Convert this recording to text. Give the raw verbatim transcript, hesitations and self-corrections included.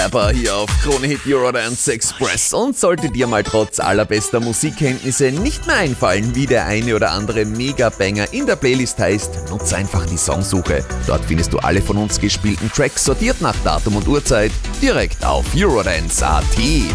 ABBA hier auf Krone Hit Eurodance Express. Und sollte dir mal trotz allerbester Musikkenntnisse nicht mehr einfallen, wie der eine oder andere Mega-Banger in der Playlist heißt, nutze einfach die Songsuche. Dort findest du alle von uns gespielten Tracks sortiert nach Datum und Uhrzeit direkt auf Eurodance Punkt at.